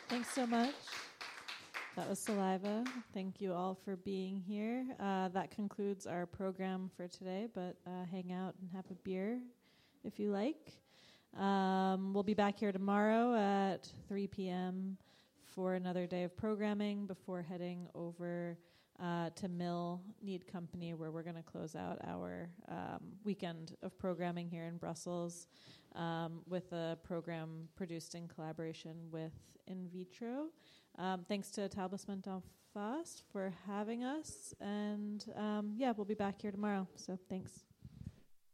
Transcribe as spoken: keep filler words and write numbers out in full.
Thanks so much. That was Saliva. Thank you all for being here. Uh, that concludes our program for today, but uh, hang out and have a beer if you like. Um, we'll be back here tomorrow at three p.m. for another day of programming before heading over uh, to Mill Need Company, where we're going to close out our um, weekend of programming here in Brussels um, with a program produced in collaboration with In Vitro. Um, thanks to Etablissement en Face for having us. And um, yeah, we'll be back here tomorrow. So thanks.